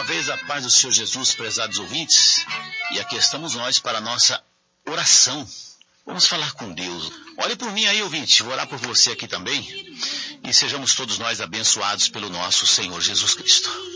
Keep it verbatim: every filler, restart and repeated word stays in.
uma vez a paz do Senhor Jesus, prezados ouvintes, e aqui estamos nós para a nossa oração. Vamos falar com Deus. Olhe por mim aí, ouvinte, vou orar por você aqui também, e sejamos todos nós abençoados pelo nosso Senhor Jesus Cristo.